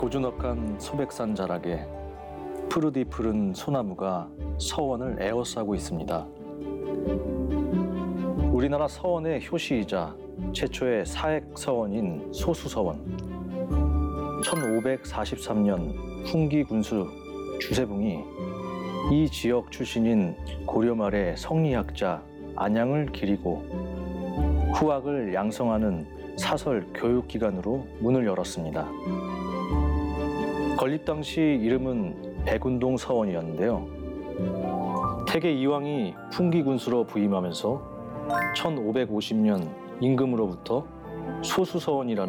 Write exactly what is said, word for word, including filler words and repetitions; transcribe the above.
고즈넉한 소백산 자락에 푸르디 푸른 소나무가 서원을 에워싸고 있습니다. 우리나라 서원의 효시이자 최초의 사액 서원인 소수서원. 천오백사십삼 년 훈기 군수 주세붕이 이 지역 출신인 고려 말의 성리학자 안양을 기리고 후학을 양성하는 사설 교육기관으로 문을 열었습니다. 건립 당시 이름은 백운동 서원이었는데요. 태계 이왕이 훈기 군수로 부임하면서 천오백오십 년 임금으로부터 소수서원이라는